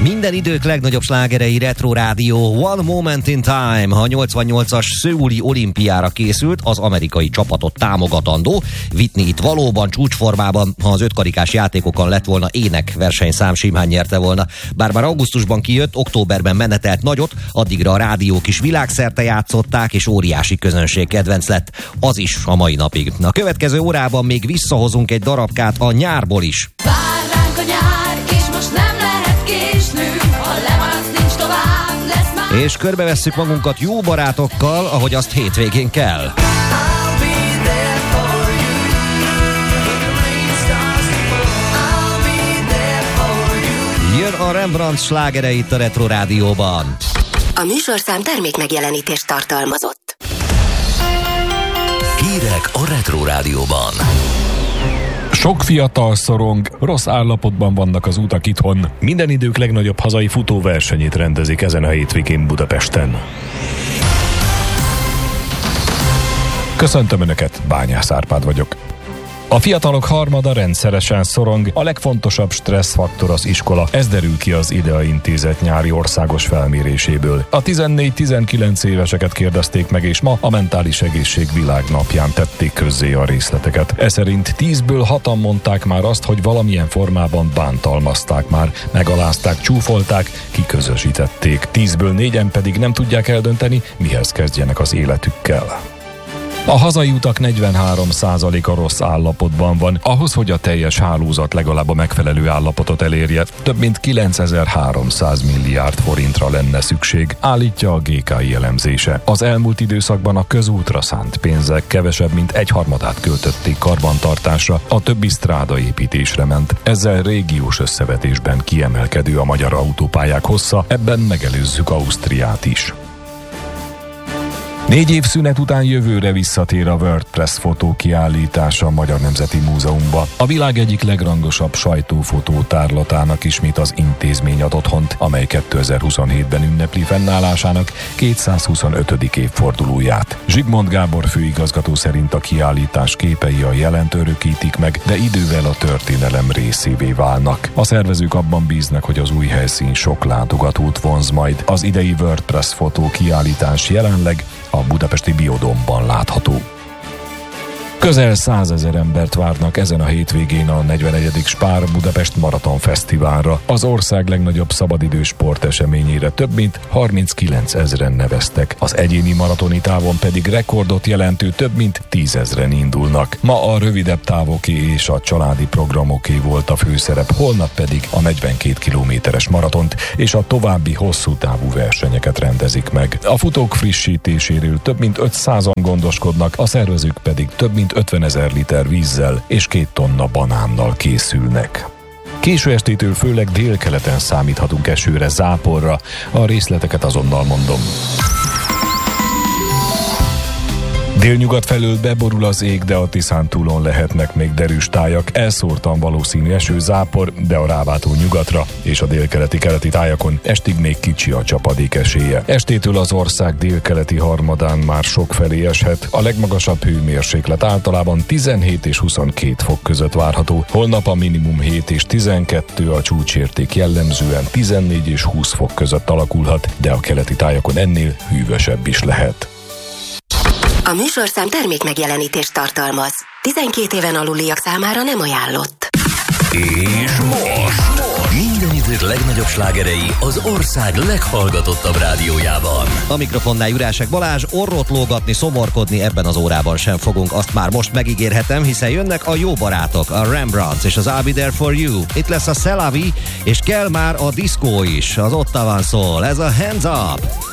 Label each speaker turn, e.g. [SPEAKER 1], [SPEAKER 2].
[SPEAKER 1] Minden idők legnagyobb slágerei Retro Rádió. One Moment in Time, a 88-as szöuli olimpiára készült, az amerikai csapatot támogatandó. Whitney itt valóban csúcsformában, ha az ötkarikás játékokon lett volna ének versenyszám, simán nyerte volna. Bár már augusztusban kijött, októberben menetelt nagyot, addigra a rádiók is világszerte játszották, és óriási közönség kedvenc lett. Az is a mai napig. A következő órában még visszahozunk egy darabkát a nyárból is.
[SPEAKER 2] Vár ránk a nyár, és most nem lehet késnünk, ha lemaradsz, nincs tovább, lesz már.
[SPEAKER 1] És körbevesszük magunkat jó barátokkal, ahogy azt hétvégén kell. Jön a Rembrandt slágerei itt a Retro Rádióban.
[SPEAKER 3] A műsorszám termék megjelenítést tartalmazott.
[SPEAKER 4] Hírek a Retro Rádióban.
[SPEAKER 5] Sok fiatal szorong, rossz állapotban vannak az utak itthon. Minden idők legnagyobb hazai futóversenyét rendezik ezen a hétvégén Budapesten. Köszöntöm Önöket, Bányász Árpád vagyok. A fiatalok harmada rendszeresen szorong, a legfontosabb stresszfaktor az iskola. Ez derül ki az IDEA Intézet nyári országos felméréséből. A 14-19 éveseket kérdezték meg, és ma a Mentális Egészség Világnapján tették közzé a részleteket. Ez szerint 10-ből 6-an mondták már azt, hogy valamilyen formában bántalmazták már, megalázták, csúfolták, kiközösítették. 10-ből 4-en pedig nem tudják eldönteni, mihez kezdjenek az életükkel. A hazai utak 43%-a rossz állapotban van. Ahhoz, hogy a teljes hálózat legalább a megfelelő állapotot elérje, több mint 9300 milliárd forintra lenne szükség, állítja a GKI elemzése. Az elmúlt időszakban a közútra szánt pénzek kevesebb, mint 1/3 költötték karbantartásra, a többi strádaépítésre ment. Ezzel régiós összevetésben kiemelkedő a magyar autópályák hossza, ebben megelőzzük Ausztriát is. 4 év szünet után jövőre visszatér a WordPress fotókiállítása a Magyar Nemzeti Múzeumba. A világ egyik legrangosabb sajtófotó tárlatának ismét az intézmény ad otthont, amely 2027-ben ünnepli fennállásának 225. évfordulóját. Zsigmond Gábor főigazgató szerint a kiállítás képei a jelent örökítik meg, de idővel a történelem részévé válnak. A szervezők abban bíznak, hogy az új helyszín sok látogatót vonz majd. Az idei WordPress fotókiállítás jelenleg a budapesti Biodómban látható. Közel 100 000 embert várnak ezen a hétvégén a 41. Spár Budapest Maraton Fesztiválra. Az ország legnagyobb szabadidős sporteseményére több mint 39 000-en neveztek. Az egyéni maratoni távon pedig rekordot jelentő több mint 10 000-en indulnak. Ma a rövidebb távoké és a családi programoké volt a főszerep, holnap pedig a 42 kilométeres maratont és a további hosszú távú versenyeket rendezik meg. A futók frissítéséről több mint 500-an gondoskodnak, a szervezők pedig több mint 50 000 liter vízzel és 2 tonna banánnal készülnek. Késő estétől főleg délkeleten számíthatunk esőre, záporra, a részleteket azonnal mondom. Délnyugat felől beborul az ég, de a Tiszántúlon lehetnek még derűs tájak. Elszórtan valószínű eső, zápor, de a ráváltó nyugatra és a délkeleti-keleti tájakon estig még kicsi a csapadék esélye. Estétől az ország délkeleti harmadán már sokfelé eshet. A legmagasabb hőmérséklet általában 17 és 22 fok között várható. Holnap a minimum 7 és 12, a csúcsérték jellemzően 14 és 20 fok között alakulhat, de a keleti tájakon ennél hűvösebb is lehet.
[SPEAKER 3] A műsorszám termék megjelenítést tartalmaz. 12 éven aluliak számára nem ajánlott.
[SPEAKER 4] És most minden idők legnagyobb slágerei az ország leghallgatottabb rádiójában.
[SPEAKER 1] A mikrofonnál Jurásek Balázs, orrot lógatni, szomorkodni ebben az órában sem fogunk, azt már most megígérhetem, hiszen jönnek a jó barátok, a Rembrandts és az I'll Be There For You. Itt lesz a C'est La Vie, és kell már a diszkó is, az Ottavan Soul, ez a Hands Up.